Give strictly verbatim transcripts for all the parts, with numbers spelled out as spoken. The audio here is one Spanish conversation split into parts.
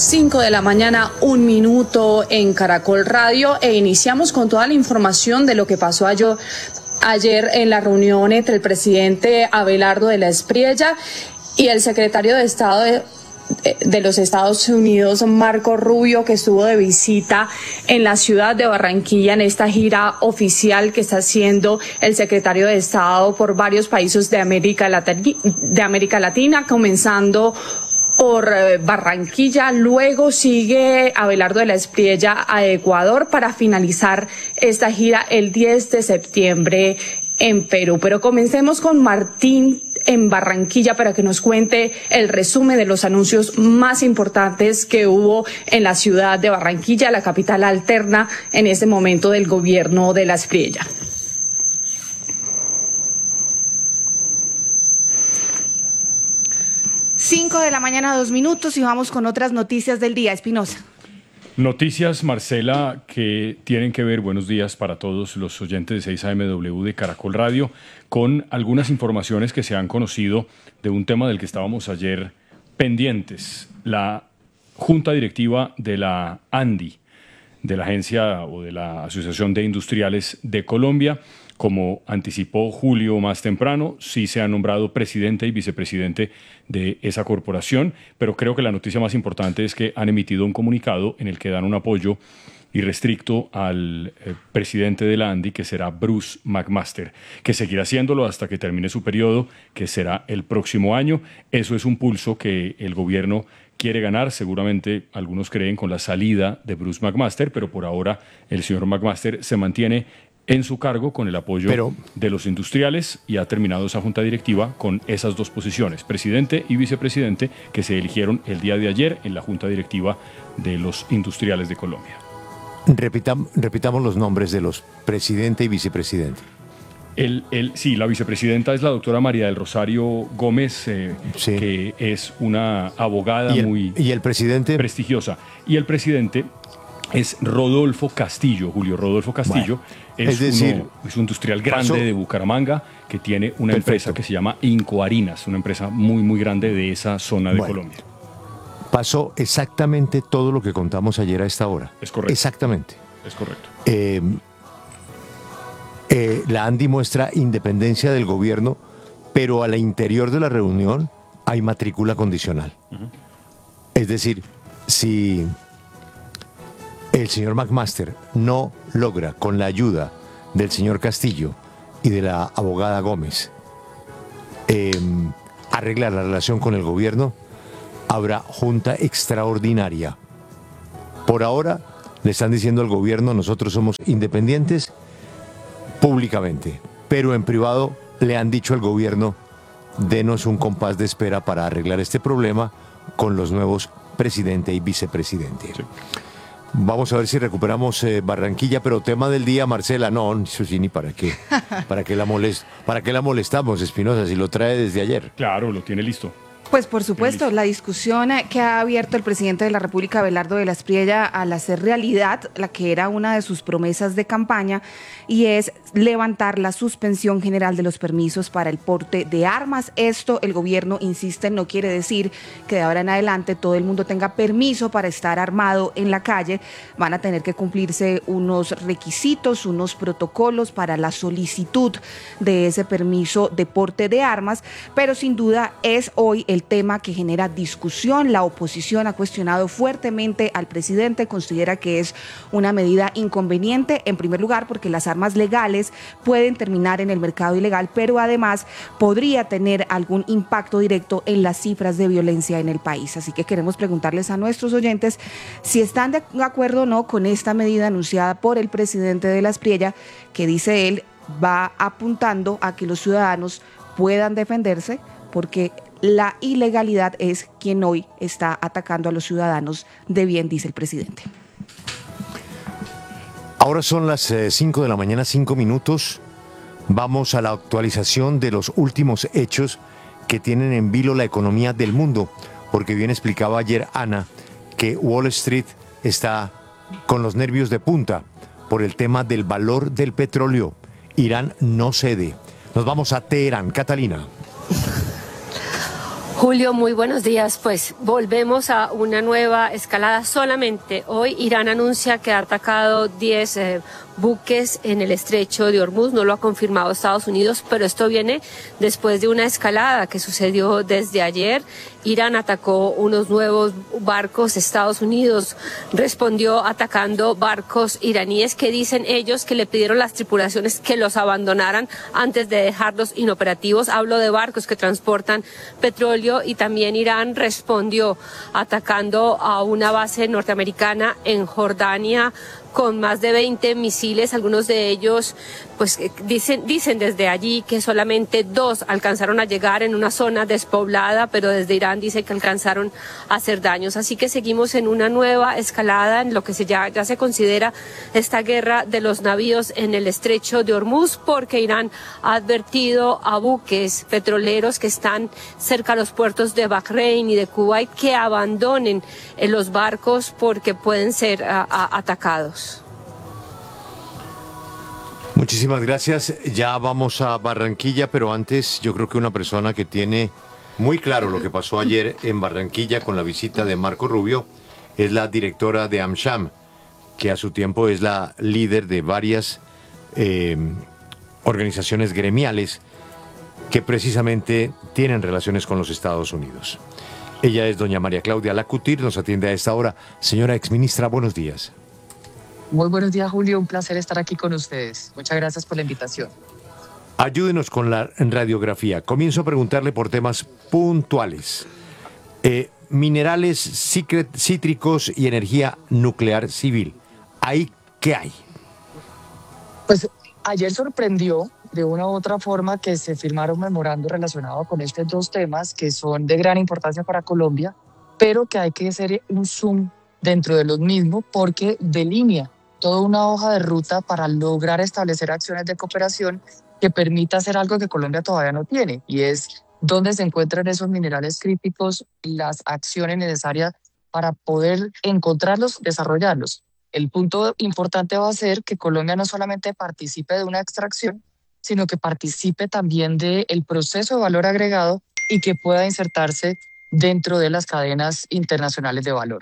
cinco de la mañana, un minuto en Caracol Radio, e iniciamos con toda la información de lo que pasó ayer, ayer en la reunión entre el presidente Abelardo de la Espriella y el secretario de Estado de de los Estados Unidos, Marco Rubio, que estuvo de visita en la ciudad de Barranquilla en esta gira oficial que está haciendo el secretario de Estado por varios países de América Latina, de América Latina, comenzando por Barranquilla. Luego sigue Abelardo de la Espriella a Ecuador para finalizar esta gira el diez de septiembre en Perú. Pero comencemos con Martín en Barranquilla para que nos cuente el resumen de los anuncios más importantes que hubo en la ciudad de Barranquilla, la capital alterna en este momento del gobierno de la Espriella. Cinco de la mañana, dos minutos, y vamos con otras noticias del día. Espinosa. Noticias, Marcela, que tienen que ver, buenos días para todos los oyentes de seis A M W de Caracol Radio, con algunas informaciones que se han conocido de un tema del que estábamos ayer pendientes. La Junta Directiva de la ANDI, de la Agencia o de la Asociación de Industriales de Colombia, como anticipó Julio más temprano, sí se ha nombrado presidente y vicepresidente de esa corporación, pero creo que la noticia más importante es que han emitido un comunicado en el que dan un apoyo irrestricto al eh, presidente de la ANDI, que será Bruce McMaster, que seguirá haciéndolo hasta que termine su periodo, que será el próximo año. Eso es un pulso que el gobierno quiere ganar, seguramente algunos creen con la salida de Bruce McMaster, pero por ahora el señor McMaster se mantiene en su cargo con el apoyo Pero, de los industriales y ha terminado esa junta directiva con esas dos posiciones, presidente y vicepresidente, que se eligieron el día de ayer en la junta directiva de los industriales de Colombia. Repitam, repitamos los nombres de los presidente y vicepresidente. El, el, sí, la vicepresidenta es la doctora María del Rosario Gómez, eh, sí. que es una abogada ¿Y el, muy ¿y el presidente? prestigiosa. Y el presidente es Rodolfo Castillo, Julio Rodolfo Castillo. Bueno, es, es decir, uno, es un industrial grande pasó, de Bucaramanga que tiene una perfecto. empresa que se llama Incoharinas, una empresa muy, muy grande de esa zona de bueno, Colombia. Pasó exactamente todo lo que contamos ayer a esta hora. Es correcto. Exactamente. Es correcto. Eh, eh, la ANDI muestra independencia del gobierno, pero al interior de la reunión hay matrícula condicional. Uh-huh. Es decir, si el señor McMaster no logra, con la ayuda del señor Castillo y de la abogada Gómez, eh, arreglar la relación con el gobierno, habrá junta extraordinaria. Por ahora le están diciendo al gobierno: nosotros somos independientes públicamente, pero en privado le han dicho al gobierno: denos un compás de espera para arreglar este problema con los nuevos presidente y vicepresidente. Sí. Vamos a ver si recuperamos eh, Barranquilla, pero tema del día, Marcela, no, eso sí, ni para qué, para qué la molest, para qué la molestamos, Espinosa, si lo trae desde ayer. Claro, lo tiene listo. Pues por supuesto, la discusión que ha abierto el presidente de la República, Abelardo de la Espriella, al hacer realidad la que era una de sus promesas de campaña, y es levantar la suspensión general de los permisos para el porte de armas. Esto, el gobierno insiste, no quiere decir que de ahora en adelante todo el mundo tenga permiso para estar armado en la calle. Van a tener que cumplirse unos requisitos, unos protocolos para la solicitud de ese permiso de porte de armas, pero sin duda es hoy el El tema que genera discusión. La oposición ha cuestionado fuertemente al presidente, considera que es una medida inconveniente, en primer lugar porque las armas legales pueden terminar en el mercado ilegal, pero además podría tener algún impacto directo en las cifras de violencia en el país. Así que queremos preguntarles a nuestros oyentes si están de acuerdo o no con esta medida anunciada por el presidente de la Espriella, que dice él va apuntando a que los ciudadanos puedan defenderse, porque la ilegalidad es quien hoy está atacando a los ciudadanos de bien, dice el presidente. Ahora son las cinco de la mañana, cinco minutos. Vamos a la actualización de los últimos hechos que tienen en vilo la economía del mundo, porque bien explicaba ayer Ana que Wall Street está con los nervios de punta por el tema del valor del petróleo. Irán no cede. Nos vamos a Teherán. Catalina. Julio, muy buenos días. Pues volvemos a una nueva escalada. Solamente hoy Irán anuncia que ha atacado diez eh, buques en el estrecho de Hormuz. No lo ha confirmado Estados Unidos, pero esto viene después de una escalada que sucedió desde ayer. Irán atacó unos nuevos barcos. Estados Unidos respondió atacando barcos iraníes que dicen ellos que le pidieron las tripulaciones que los abandonaran antes de dejarlos inoperativos. Hablo de barcos que transportan petróleo, y también Irán respondió atacando a una base norteamericana en Jordania con más de veinte misiles. Algunos de ellos pues dicen, dicen desde allí que solamente dos alcanzaron a llegar en una zona despoblada, pero desde Irán dicen que alcanzaron a hacer daños. Así que seguimos en una nueva escalada en lo que se ya, ya se considera esta guerra de los navíos en el estrecho de Hormuz, porque Irán ha advertido a buques petroleros que están cerca de los puertos de Bahrein y de Kuwait que abandonen los barcos porque pueden ser a, a, atacados. Muchísimas gracias. Ya vamos a Barranquilla, pero antes yo creo que una persona que tiene muy claro lo que pasó ayer en Barranquilla con la visita de Marco Rubio es la directora de AmSham, que a su tiempo es la líder de varias eh, organizaciones gremiales que precisamente tienen relaciones con los Estados Unidos. Ella es doña María Claudia Lacutir, nos atiende a esta hora. Señora exministra, buenos días. Muy buenos días, Julio. Un placer estar aquí con ustedes. Muchas gracias por la invitación. Ayúdenos con la radiografía. Comienzo a preguntarle por temas puntuales. Eh, minerales cítricos y energía nuclear civil. ¿Ahí qué hay? Pues ayer sorprendió de una u otra forma que se firmaron memorandos relacionados con estos dos temas que son de gran importancia para Colombia, pero que hay que hacer un zoom dentro de los mismos porque delinea toda una hoja de ruta para lograr establecer acciones de cooperación que permita hacer algo que Colombia todavía no tiene, y es dónde se encuentran esos minerales críticos, las acciones necesarias para poder encontrarlos, desarrollarlos. El punto importante va a ser que Colombia no solamente participe de una extracción, sino que participe también del proceso de valor agregado y que pueda insertarse dentro de las cadenas internacionales de valor.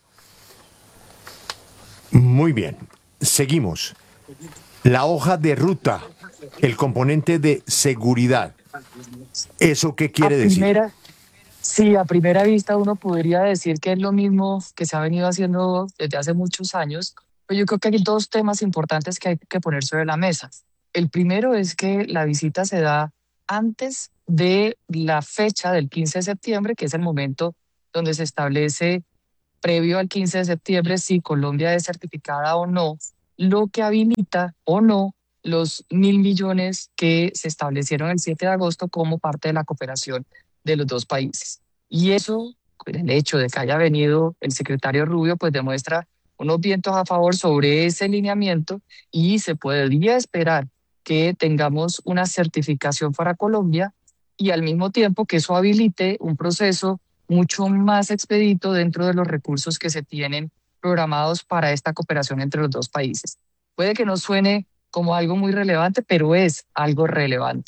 Muy bien, seguimos. La hoja de ruta, el componente de seguridad. ¿Eso qué quiere a primera, decir? Sí, a primera vista uno podría decir que es lo mismo que se ha venido haciendo desde hace muchos años, pero yo creo que hay dos temas importantes que hay que poner sobre la mesa. El primero es que la visita se da antes de la fecha del quince de septiembre, que es el momento donde se establece, previo al quince de septiembre, si Colombia es certificada o no, lo que habilita o no los mil millones que se establecieron el siete de agosto como parte de la cooperación de los dos países. Y eso, el hecho de que haya venido el secretario Rubio, pues demuestra unos vientos a favor sobre ese lineamiento, y se podría esperar que tengamos una certificación para Colombia y al mismo tiempo que eso habilite un proceso mucho más expedito dentro de los recursos que se tienen programados para esta cooperación entre los dos países. Puede que no suene como algo muy relevante, pero es algo relevante.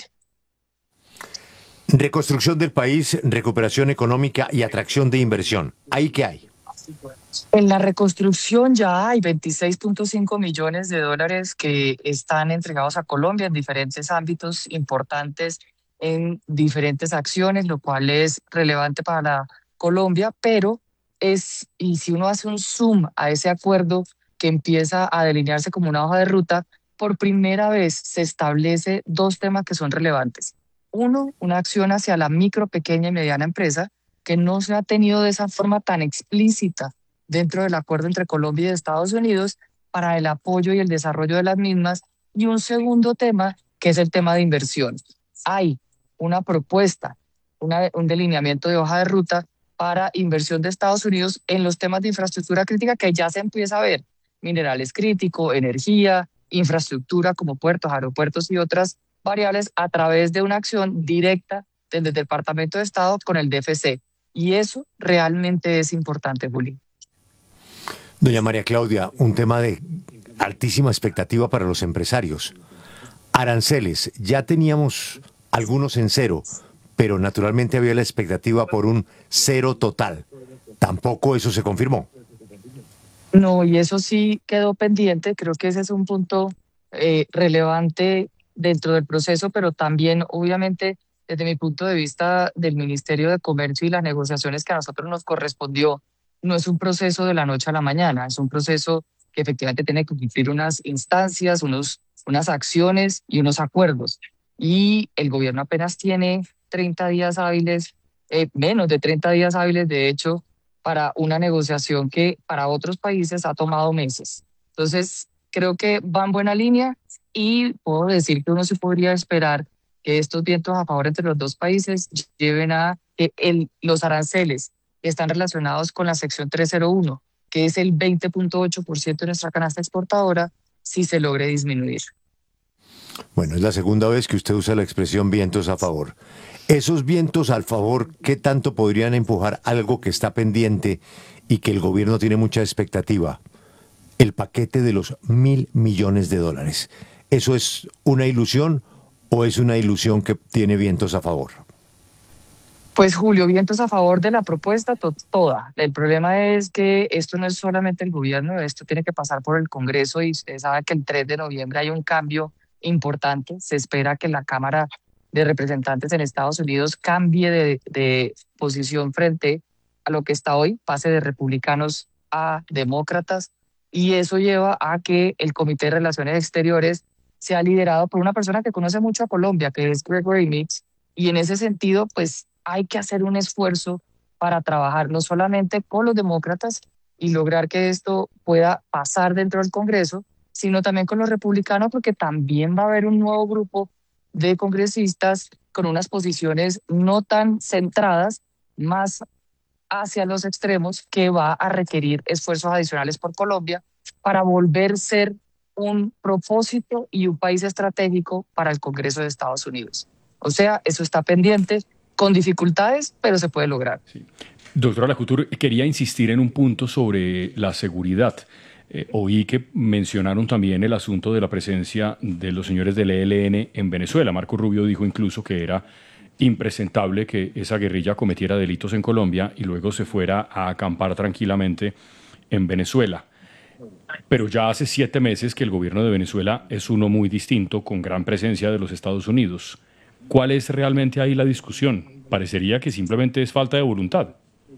Reconstrucción del país, recuperación económica y atracción de inversión. ¿Ahí qué hay? En la reconstrucción ya hay veintiséis punto cinco millones de dólares que están entregados a Colombia en diferentes ámbitos importantes, en diferentes acciones, lo cual es relevante para la Colombia, pero es, y si uno hace un zoom a ese acuerdo que empieza a delinearse como una hoja de ruta, por primera vez se establece dos temas que son relevantes. Uno, una acción hacia la micro, pequeña y mediana empresa, que no se ha tenido de esa forma tan explícita dentro del acuerdo entre Colombia y Estados Unidos para el apoyo y el desarrollo de las mismas. Y un segundo tema, que es el tema de inversión. Hay una propuesta, una, un delineamiento de hoja de ruta para inversión de Estados Unidos en los temas de infraestructura crítica que ya se empieza a ver. Minerales críticos, energía, infraestructura como puertos, aeropuertos y otras variables a través de una acción directa desde el Departamento de Estado con el D F C. Y eso realmente es importante, Juli. Doña María Claudia, un tema de altísima expectativa para los empresarios. Aranceles, ya teníamos algunos en cero, pero naturalmente había la expectativa por un cero total. Tampoco eso se confirmó. No, y eso sí quedó pendiente. Creo que ese es un punto eh, relevante dentro del proceso, pero también, obviamente, desde mi punto de vista del Ministerio de Comercio y las negociaciones que a nosotros nos correspondió, no es un proceso de la noche a la mañana, es un proceso que efectivamente tiene que cumplir unas instancias, unos, unas acciones y unos acuerdos. Y el gobierno apenas tiene treinta días hábiles, eh, menos de treinta días hábiles, de hecho, para una negociación que para otros países ha tomado meses. Entonces, creo que va en buena línea y puedo decir que uno se podría esperar que estos vientos a favor entre los dos países lleven a que el, los aranceles que están relacionados con la sección trescientos uno, que es el veinte punto ocho por ciento de nuestra canasta exportadora, sí se logre disminuir. Bueno, es la segunda vez que usted usa la expresión vientos a favor. Esos vientos al favor, ¿qué tanto podrían empujar algo que está pendiente y que el gobierno tiene mucha expectativa? El paquete de los mil millones de dólares. ¿Eso es una ilusión o es una ilusión que tiene vientos a favor? Pues Julio, vientos a favor de la propuesta to toda. El problema es que esto no es solamente el gobierno, esto tiene que pasar por el Congreso y usted sabe que el tres de noviembre hay un cambio importante. Se espera que la Cámara de Representantes en Estados Unidos cambie de, de posición frente a lo que está hoy, pase de republicanos a demócratas, y eso lleva a que el Comité de Relaciones Exteriores sea liderado por una persona que conoce mucho a Colombia, que es Gregory Meeks, y en ese sentido, pues hay que hacer un esfuerzo para trabajar no solamente con los demócratas y lograr que esto pueda pasar dentro del Congreso, sino también con los republicanos, porque también va a haber un nuevo grupo de congresistas con unas posiciones no tan centradas, más hacia los extremos, que va a requerir esfuerzos adicionales por Colombia para volver a ser un propósito y un país estratégico para el Congreso de Estados Unidos. O sea, eso está pendiente, con dificultades, pero se puede lograr. Sí. Doctora Lacouture, quería insistir en un punto sobre la seguridad. Eh, oí que mencionaron también el asunto de la presencia de los señores del E L N en Venezuela. Marco Rubio dijo incluso que era impresentable que esa guerrilla cometiera delitos en Colombia y luego se fuera a acampar tranquilamente en Venezuela. Pero ya hace siete meses que el gobierno de Venezuela es uno muy distinto, con gran presencia de los Estados Unidos. ¿Cuál es realmente ahí la discusión? Parecería que simplemente es falta de voluntad.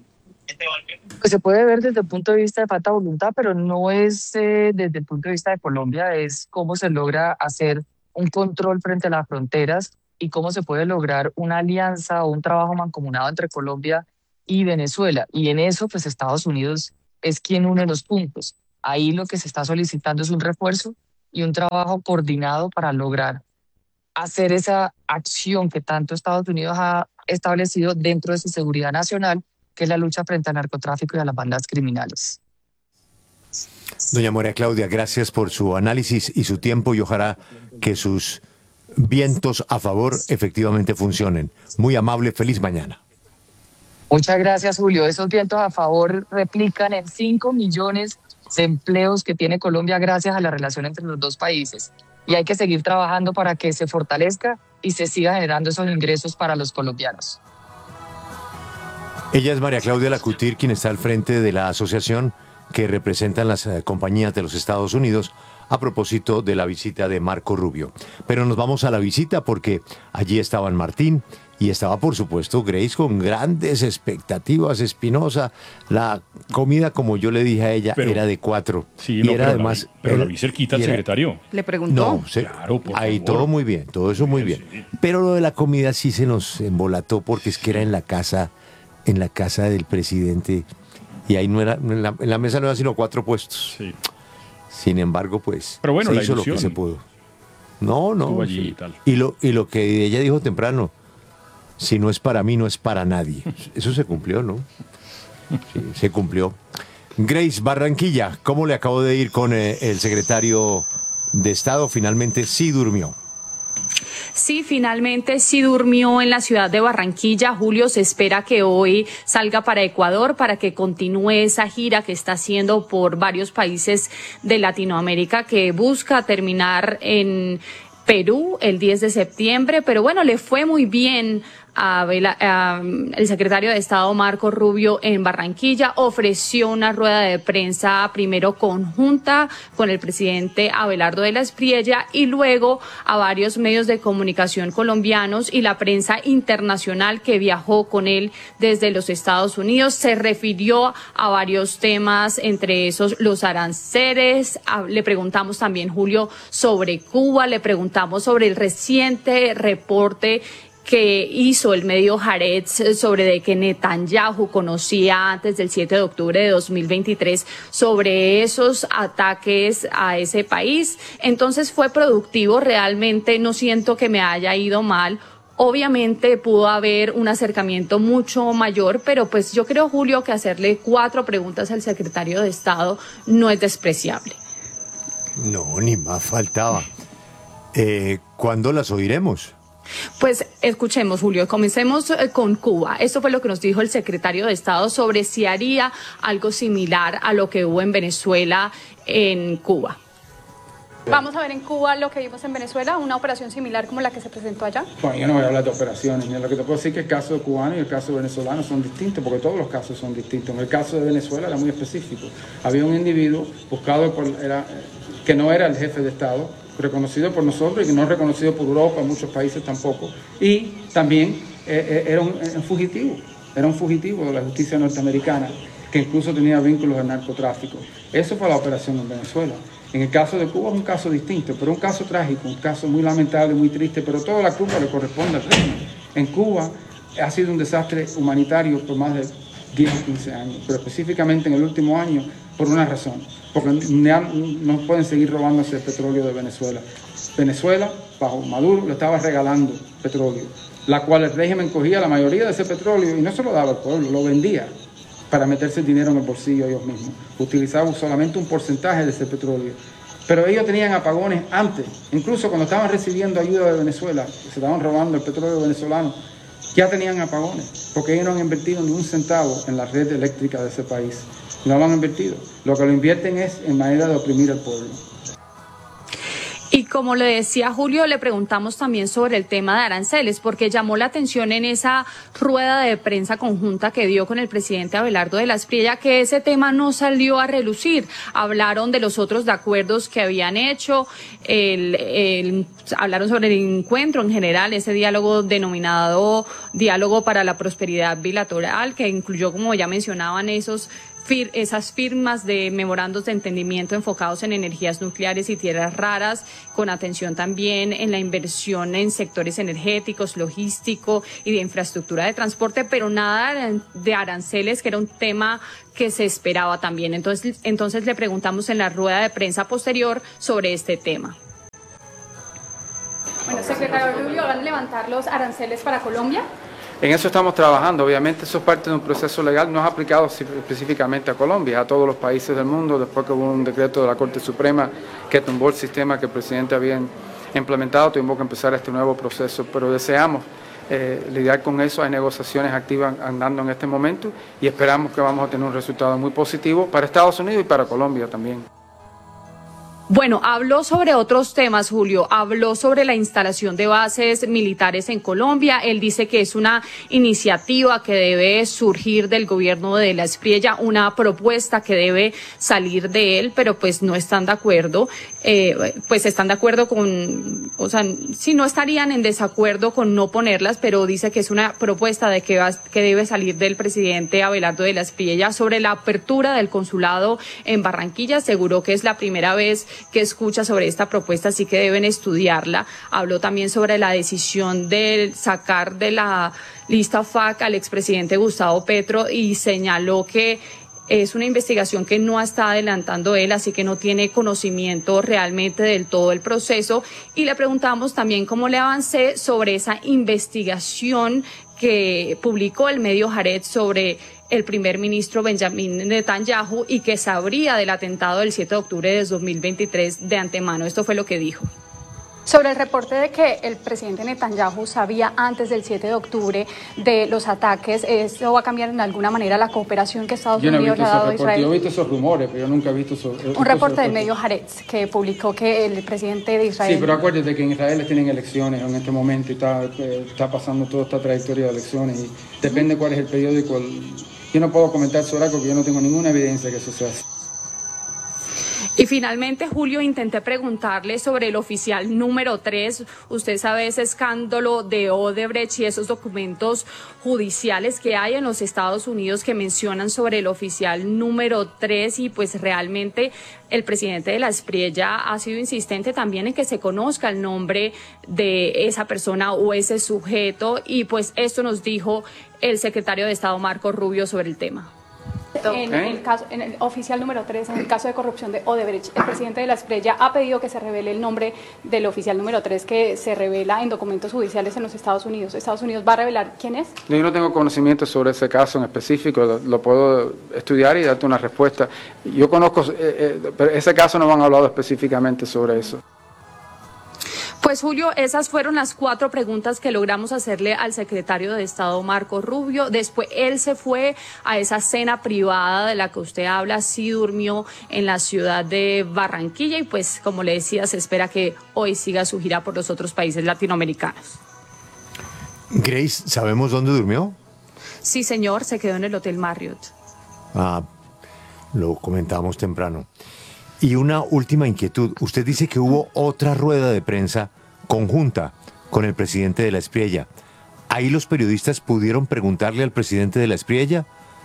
Pues se puede ver desde el punto de vista de falta de voluntad, pero no es eh, desde el punto de vista de Colombia, es cómo se logra hacer un control frente a las fronteras y cómo se puede lograr una alianza o un trabajo mancomunado entre Colombia y Venezuela. Y en eso, pues Estados Unidos es quien une los puntos. Ahí lo que se está solicitando es un refuerzo y un trabajo coordinado para lograr hacer esa acción que tanto Estados Unidos ha establecido dentro de su seguridad nacional, que es la lucha frente al narcotráfico y a las bandas criminales. Doña María Claudia, gracias por su análisis y su tiempo y ojalá que sus vientos a favor efectivamente funcionen. Muy amable, feliz mañana. Muchas gracias, Julio. Esos vientos a favor replican en cinco millones de empleos que tiene Colombia gracias a la relación entre los dos países. Y hay que seguir trabajando para que se fortalezca y se siga generando esos ingresos para los colombianos. Ella es María Claudia Lacouture, quien está al frente de la asociación que representan las eh, compañías de los Estados Unidos a propósito de la visita de Marco Rubio. Pero nos vamos a la visita porque allí estaban Martín y estaba, por supuesto, Grace con grandes expectativas. Espinosa, la comida, como yo le dije a ella, pero, era de cuatro. Sí, y no, era pero además... La vi, pero la vi cerquita al secretario. ¿Le preguntó? No, se, claro, por ahí favor. todo muy bien, todo eso muy bien. Sí. Pero lo de la comida sí se nos embolató porque es que era en la casa, en la casa del presidente y ahí no era, en la, en la mesa no era sino cuatro puestos. Sí. Sin embargo, pues pero bueno, se la hizo ilusión. lo que se pudo. No, no. Allí Sí. y, tal. Y, lo, y lo que ella dijo temprano, si no es para mí, no es para nadie. Eso se cumplió, ¿no? Sí, se cumplió. Grace, Barranquilla, ¿cómo le acabó de ir con eh, el secretario de Estado? Finalmente sí durmió. Sí, finalmente sí durmió en la ciudad de Barranquilla. Julio, se espera que hoy salga para Ecuador para que continúe esa gira que está haciendo por varios países de Latinoamérica que busca terminar en Perú el diez de septiembre, pero bueno, le fue muy bien a Bela, a, el secretario de Estado Marco Rubio en Barranquilla ofreció una rueda de prensa primero conjunta con el presidente Abelardo de la Espriella y luego a varios medios de comunicación colombianos y la prensa internacional que viajó con él desde los Estados Unidos. Se refirió a varios temas, entre esos los aranceles. Le preguntamos también, Julio, sobre Cuba, le preguntamos sobre el reciente reporte que hizo el medio Haaretz sobre de que Netanyahu conocía antes del siete de octubre de dos mil veintitrés sobre esos ataques a ese país. Entonces fue productivo, realmente no siento que me haya ido mal. Obviamente pudo haber un acercamiento mucho mayor, pero pues yo creo, Julio, que hacerle cuatro preguntas al secretario de Estado no es despreciable. No, ni más faltaba. Eh, ¿Cuándo las oiremos? Pues escuchemos, Julio, comencemos con Cuba. Esto fue lo que nos dijo el secretario de Estado sobre si haría algo similar a lo que hubo en Venezuela en Cuba. ¿Vamos a ver en Cuba lo que vimos en Venezuela, una operación similar como la que se presentó allá? Bueno, yo no voy a hablar de operaciones, lo que te puedo decir es que el caso cubano y el caso venezolano son distintos, porque todos los casos son distintos. En el caso de Venezuela era muy específico. Había un individuo buscado por, era, que no era el jefe de Estado, reconocido por nosotros y que no es reconocido por Europa, en muchos países tampoco, y también eh, era un, un fugitivo, era un fugitivo de la justicia norteamericana, que incluso tenía vínculos al narcotráfico. Eso fue la operación en Venezuela. En el caso de Cuba es un caso distinto, pero un caso trágico, un caso muy lamentable, muy triste, pero toda la culpa le corresponde al régimen. En Cuba ha sido un desastre humanitario por más de diez o quince años, pero específicamente en el último año por una razón, porque no pueden seguir robándose el petróleo de Venezuela. Venezuela, bajo Maduro, le estaba regalando petróleo, la cual el régimen cogía la mayoría de ese petróleo y no se lo daba al pueblo, lo vendía para meterse el dinero en el bolsillo ellos mismos. Utilizaban solamente un porcentaje de ese petróleo. Pero ellos tenían apagones antes, incluso cuando estaban recibiendo ayuda de Venezuela, se estaban robando el petróleo venezolano, ya tenían apagones, porque ellos no han invertido ni un centavo en la red eléctrica de ese país. No lo han invertido. Lo que lo invierten es en manera de oprimir al pueblo. Y como le decía Julio, le preguntamos también sobre el tema de aranceles, porque llamó la atención en esa rueda de prensa conjunta que dio con el presidente Abelardo de la Espriella, que ese tema no salió a relucir. Hablaron de los otros de acuerdos que habían hecho, el, el, hablaron sobre el encuentro en general, ese diálogo denominado Diálogo para la Prosperidad Bilateral, que incluyó, como ya mencionaban, esos esas firmas de memorandos de entendimiento enfocados en energías nucleares y tierras raras, con atención también en la inversión en sectores energéticos, logístico y de infraestructura de transporte, pero nada de aranceles, que era un tema que se esperaba también. Entonces, entonces le preguntamos en la rueda de prensa posterior sobre este tema. Bueno, secretario Rubio, ¿van a levantar los aranceles para Colombia? En eso estamos trabajando. Obviamente eso es parte de un proceso legal, no es aplicado específicamente a Colombia, a todos los países del mundo, después que hubo un decreto de la Corte Suprema que tumbó el sistema que el presidente había implementado, tuvimos que empezar este nuevo proceso, pero deseamos eh, lidiar con eso. Hay negociaciones activas andando en este momento y esperamos que vamos a tener un resultado muy positivo para Estados Unidos y para Colombia también. Bueno, habló sobre otros temas, Julio. Habló sobre la instalación de bases militares en Colombia. Él dice que es una iniciativa que debe surgir del gobierno de la Espriella, una propuesta que debe salir de él, pero pues no están de acuerdo. Eh, pues están de acuerdo con, o sea, si no estarían en desacuerdo con no ponerlas, pero dice que es una propuesta de que, va, que debe salir del presidente Abelardo de la Espriella sobre la apertura del consulado en Barranquilla. Aseguró que es la primera vez que escucha sobre esta propuesta, así que deben estudiarla. Habló también sobre la decisión de sacar de la lista F A C al expresidente Gustavo Petro y señaló que es una investigación que no está adelantando él, así que no tiene conocimiento realmente del todo el proceso. Y le preguntamos también cómo le avancé sobre esa investigación que publicó el medio Haaretz sobre el primer ministro Benjamin Netanyahu y que sabría del atentado del siete de octubre de dos mil veintitrés de antemano. Esto fue lo que dijo. Sobre el reporte de que el presidente Netanyahu sabía antes del siete de octubre de los ataques, ¿eso va a cambiar en alguna manera la cooperación que Estados yo no Unidos le ha dado a Israel? Yo he visto esos rumores, pero yo nunca he visto esos Un reporte reporte del medio Haaretz que publicó que el presidente de Israel... Sí, pero acuérdate que en Israel tienen elecciones en este momento y está, está pasando toda esta trayectoria de elecciones y depende cuál es el periódico. Yo no puedo comentar sobre algo porque yo no tengo ninguna evidencia que eso sea así. Y finalmente, Julio, intenté preguntarle sobre el oficial número tres. Usted sabe ese escándalo de Odebrecht y esos documentos judiciales que hay en los Estados Unidos que mencionan sobre el oficial número tres, y pues realmente el presidente de la Espriella ha sido insistente también en que se conozca el nombre de esa persona o ese sujeto, y pues esto nos dijo el secretario de Estado Marco Rubio sobre el tema. En el caso, en el oficial número tres, en el caso de corrupción de Odebrecht, el presidente de la Espriella ha pedido que se revele el nombre del oficial número tres que se revela en documentos judiciales en los Estados Unidos. ¿Estados Unidos va a revelar quién es? Yo no tengo conocimiento sobre ese caso en específico, lo, lo puedo estudiar y darte una respuesta. Yo conozco, eh, eh, pero ese caso no me han hablado específicamente sobre eso. Pues Julio, esas fueron las cuatro preguntas que logramos hacerle al secretario de Estado Marco Rubio. Después él se fue a esa cena privada de la que usted habla, sí durmió en la ciudad de Barranquilla y pues como le decía, se espera que hoy siga su gira por los otros países latinoamericanos. Grace, ¿sabemos dónde durmió? Sí, señor, se quedó en el Hotel Marriott. Ah, lo comentábamos temprano. Y una última inquietud. Usted dice que hubo otra rueda de prensa conjunta con el presidente de la Espriella. ¿Ahí los periodistas pudieron preguntarle al presidente de la Espriella?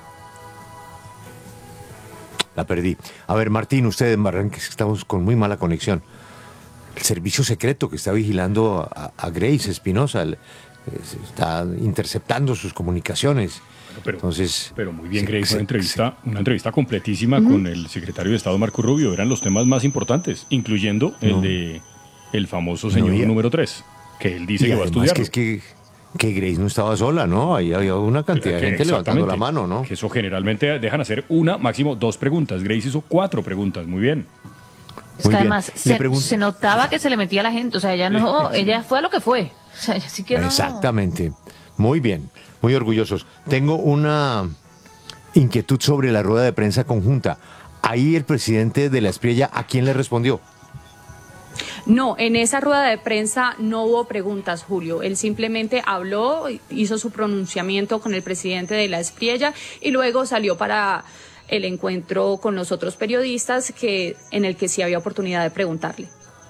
La perdí. A ver, Martín, usted en Barranquilla, estamos con muy mala conexión. El servicio secreto que está vigilando a, a Grace Espinosa el, está interceptando sus comunicaciones. Pero, Entonces, pero muy bien, se, Grace, se, una entrevista, una entrevista completísima uh-huh. con el secretario de Estado Marco Rubio. Eran los temas más importantes, incluyendo el no. de el famoso señor no, número tres, que él dice que va a estudiar. Que es que, que Grace no estaba sola, ¿no? Ahí había una cantidad de gente levantando la mano, ¿no? Que eso generalmente dejan hacer una, máximo dos preguntas. Grace hizo cuatro preguntas, muy bien. Es que además se, se notaba que se le metía a la gente, o sea, ella no, ella fue a lo que fue. O sea, así que no. Exactamente, muy bien. Muy orgullosos. Tengo una inquietud sobre la rueda de prensa conjunta. Ahí el presidente de la Espriella, ¿a quién le respondió? No, en esa rueda de prensa no hubo preguntas, Julio. Él simplemente habló, hizo su pronunciamiento con el presidente de la Espriella y luego salió para el encuentro con los otros periodistas que, en el que sí había oportunidad de preguntarle.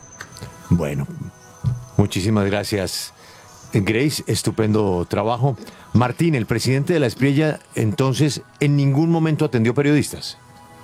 Bueno, muchísimas gracias, Grace. Estupendo trabajo. Martín, el presidente de la Espriella, entonces, en ningún momento atendió periodistas.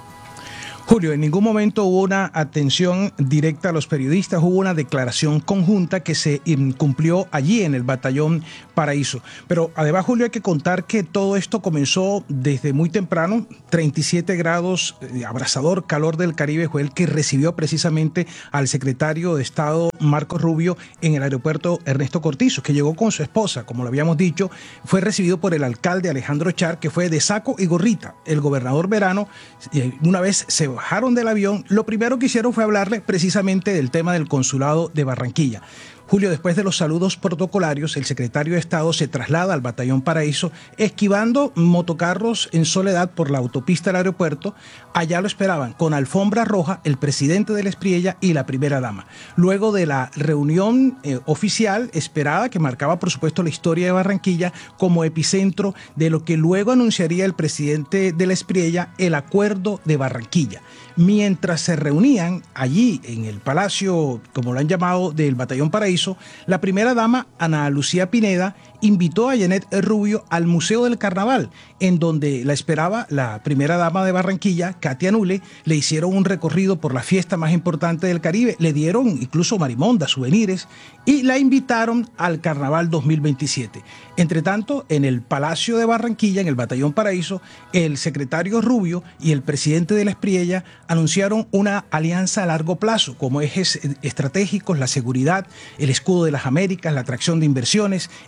Julio, en ningún momento hubo una atención directa a los periodistas, hubo una declaración conjunta que se cumplió allí en el Batallón Paraíso. Pero además, Julio, hay que contar que todo esto comenzó desde muy temprano, treinta y siete grados, eh, abrasador calor del Caribe, fue el que recibió precisamente al secretario de Estado Marco Rubio en el aeropuerto Ernesto Cortizo, que llegó con su esposa, como lo habíamos dicho, fue recibido por el alcalde Alejandro Char, que fue de saco y gorrita. El gobernador Verano, eh, una vez se bajaron del avión, lo primero que hicieron fue hablarle precisamente del tema del consulado de Barranquilla. Julio, después de los saludos protocolarios, el secretario de Estado se traslada al Batallón Paraíso, esquivando motocarros en soledad por la autopista del aeropuerto. Allá lo esperaban con alfombra roja el presidente de la Espriella y la primera dama. Luego de la reunión eh, oficial esperada, que marcaba por supuesto la historia de Barranquilla como epicentro de lo que luego anunciaría el presidente de la Espriella, el Acuerdo de Barranquilla. Mientras se reunían allí en el palacio, como lo han llamado, del Batallón Paraíso, la primera dama, Ana Lucía Pineda, invitó a Janet Rubio al Museo del Carnaval, en donde la esperaba la primera dama de Barranquilla, Katia Nule. Le hicieron un recorrido por la fiesta más importante del Caribe, le dieron incluso marimonda, souvenirs, y la invitaron al Carnaval dos mil veintisiete. Entre tanto, en el Palacio de Barranquilla, en el Batallón Paraíso, el secretario Rubio y el presidente de la Espriella anunciaron una alianza a largo plazo, como ejes estratégicos, la seguridad, el escudo de las Américas, la atracción de inversiones, el acuerdo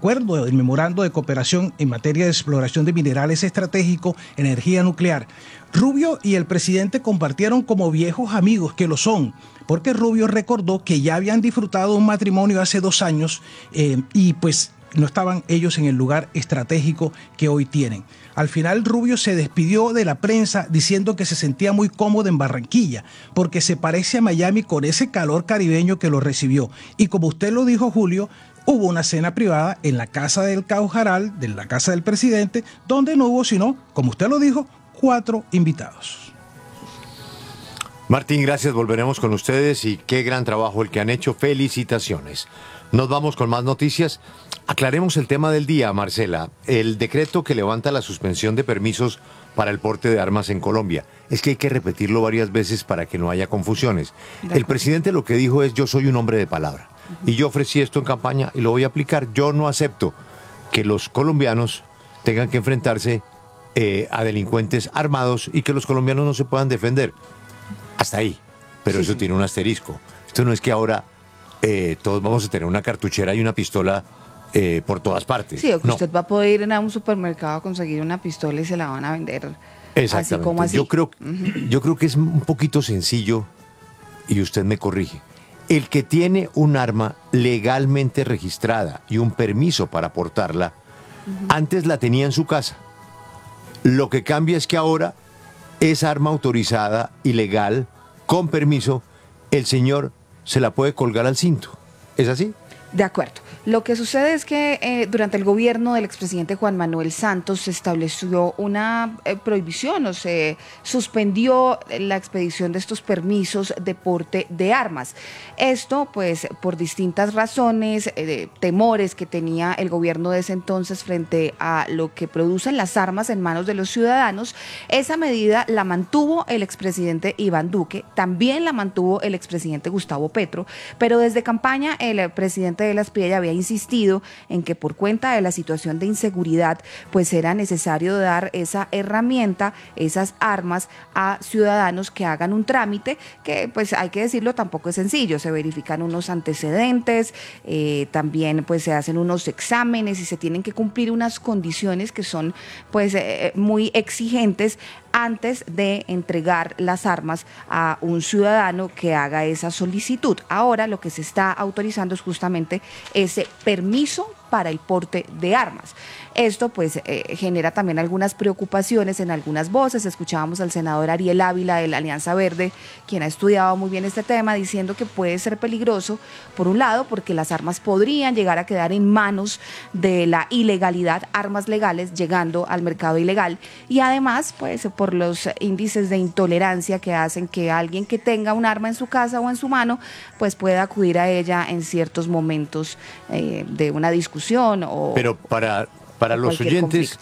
acuerdo, el memorando de cooperación en materia de exploración de minerales estratégicos, energía nuclear. Rubio y el presidente compartieron como viejos amigos, que lo son, porque Rubio recordó que ya habían disfrutado un matrimonio hace dos años eh, y pues no estaban ellos en el lugar estratégico que hoy tienen. Al final Rubio se despidió de la prensa diciendo que se sentía muy cómodo en Barranquilla porque se parece a Miami con ese calor caribeño que lo recibió. Y como usted lo dijo, Julio, hubo una cena privada en la casa del Caujaral, de la casa del presidente, donde no hubo sino, como usted lo dijo, cuatro invitados. Martín, gracias, volveremos con ustedes y qué gran trabajo el que han hecho, felicitaciones. Nos vamos con más noticias. Aclaremos el tema del día, Marcela. El decreto que levanta la suspensión de permisos para el porte de armas en Colombia. Es que hay que repetirlo varias veces para que no haya confusiones. El presidente lo que dijo es: yo soy un hombre de palabra. Y yo ofrecí esto en campaña y lo voy a aplicar. Yo no acepto que los colombianos tengan que enfrentarse eh, a delincuentes armados y que los colombianos no se puedan defender. Hasta ahí. Pero sí, eso sí. Tiene un asterisco. Esto no es que ahora eh, todos vamos a tener una cartuchera y una pistola eh, por todas partes. Sí, o que no. usted va a poder ir a un supermercado a conseguir una pistola y se la van a vender así como así. Yo creo, uh-huh. yo creo que es un poquito sencillo, y usted me corrige. El que tiene un arma legalmente registrada y un permiso para portarla, uh-huh. antes la tenía en su casa. Lo que cambia es que ahora esa arma autorizada y legal, con permiso, el señor se la puede colgar al cinto. ¿Es así? De acuerdo. Lo que sucede es que eh, durante el gobierno del expresidente Juan Manuel Santos se estableció una eh, prohibición o se suspendió la expedición de estos permisos de porte de armas. Esto, pues, por distintas razones, eh, temores que tenía el gobierno de ese entonces frente a lo que producen las armas en manos de los ciudadanos. Esa medida la mantuvo el expresidente Iván Duque, también la mantuvo el expresidente Gustavo Petro, pero desde campaña el presidente de la Espriella había insistido en que por cuenta de la situación de inseguridad pues era necesario dar esa herramienta, esas armas a ciudadanos que hagan un trámite que, pues hay que decirlo, tampoco es sencillo. Se verifican unos antecedentes, eh, también pues se hacen unos exámenes y se tienen que cumplir unas condiciones que son pues eh, muy exigentes antes de entregar las armas a un ciudadano que haga esa solicitud. Ahora lo que se está autorizando es justamente ese permiso para el porte de armas. Esto pues eh, genera también algunas preocupaciones en algunas voces. Escuchábamos al senador Ariel Ávila de la Alianza Verde, quien ha estudiado muy bien este tema, diciendo que puede ser peligroso, por un lado, porque las armas podrían llegar a quedar en manos de la ilegalidad, armas legales llegando al mercado ilegal, y además pues por los índices de intolerancia que hacen que alguien que tenga un arma en su casa o en su mano pues pueda acudir a ella en ciertos momentos eh, de una discusión. O, Pero para, para los oyentes,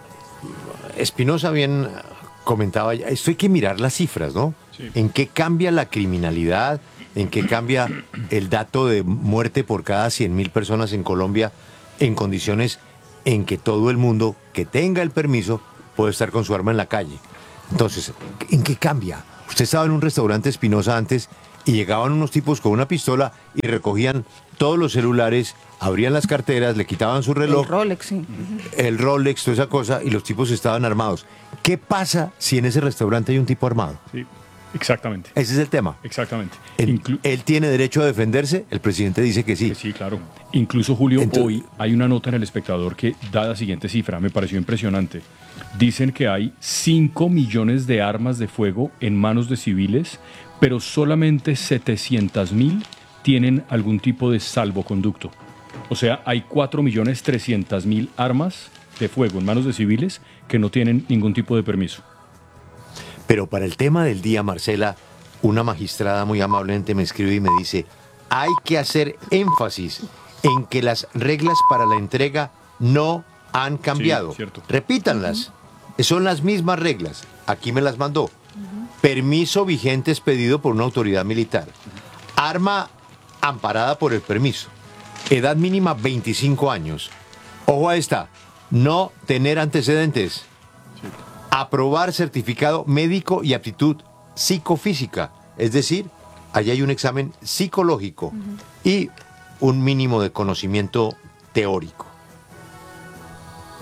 Espinosa bien comentaba, esto hay que mirar las cifras, ¿no? Sí. ¿En qué cambia la criminalidad? ¿En qué cambia el dato de muerte por cada cien mil personas en Colombia en condiciones en que todo el mundo que tenga el permiso puede estar con su arma en la calle? Entonces, ¿en qué cambia? Usted estaba en un restaurante, Espinosa, antes, y llegaban unos tipos con una pistola y recogían todos los celulares, abrían las carteras, le quitaban su reloj. El Rolex, sí. El Rolex, toda esa cosa, y los tipos estaban armados. ¿Qué pasa si en ese restaurante hay un tipo armado? Sí, exactamente. Ese es el tema. Exactamente. Él, Inclu- ¿Él tiene derecho a defenderse? El presidente dice que sí. Que sí, claro. Incluso, Julio, Entonces, hoy hay una nota en El Espectador que da la siguiente cifra, me pareció impresionante. Dicen que hay cinco millones de armas de fuego en manos de civiles, pero solamente setecientas mil tienen algún tipo de salvoconducto. O sea, hay cuatro millones trescientas mil armas de fuego en manos de civiles que no tienen ningún tipo de permiso. Pero para el tema del día, Marcela, una magistrada muy amablemente me escribe y me dice: hay que hacer énfasis en que las reglas para la entrega no han cambiado. Sí, cierto. Repítanlas. Uh-huh. Son las mismas reglas. Aquí me las mandó. Uh-huh. Permiso vigente expedido por una autoridad militar. Arma amparada por el permiso. Edad mínima veinticinco años. Ojo a esta. No tener antecedentes. Sí. Aprobar certificado médico y aptitud psicofísica. Es decir, allá hay un examen psicológico uh-huh. y un mínimo de conocimiento teórico.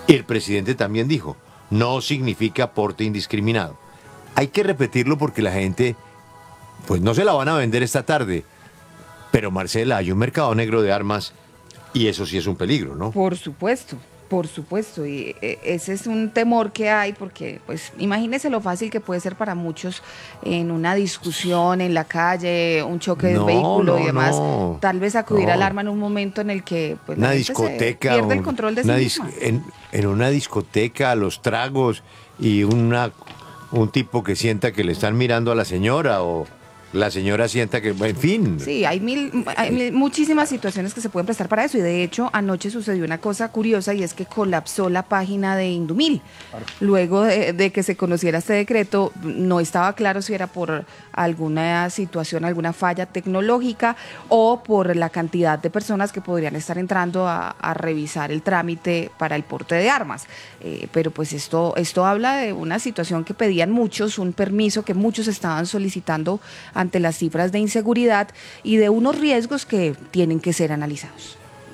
Y el presidente también dijo, no significa porte indiscriminado. Hay que repetirlo porque la gente, pues no se la van a vender esta tarde. Pero Marcela, hay un mercado negro de armas y eso sí es un peligro, ¿no? Por supuesto. Por supuesto, y ese es un temor que hay porque, pues, imagínese lo fácil que puede ser para muchos en una discusión en la calle, un choque no, de vehículo no, y demás, no, tal vez acudir no. al arma en un momento en el que pues, una la gente discoteca, se pierde un, el control de sí una misma. En, en una discoteca, los tragos y una un tipo que sienta que le están mirando a la señora o la señora sienta que, en fin. Sí, hay, mil, hay mil, muchísimas situaciones que se pueden prestar para eso y de hecho anoche sucedió una cosa curiosa y es que colapsó la página de Indumil. Luego de, de que se conociera este decreto, no estaba claro si era por alguna situación, alguna falla tecnológica o por la cantidad de personas que podrían estar entrando a, a revisar el trámite para el porte de armas. Eh, pero pues esto, esto habla de una situación que pedían muchos, un permiso que muchos estaban solicitando ante las cifras de inseguridad y de unos riesgos que tienen que ser analizados.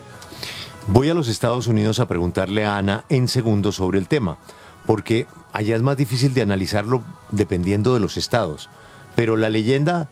Voy a los Estados Unidos a preguntarle a Ana en segundos sobre el tema, porque allá es más difícil de analizarlo dependiendo de los estados. Pero la leyenda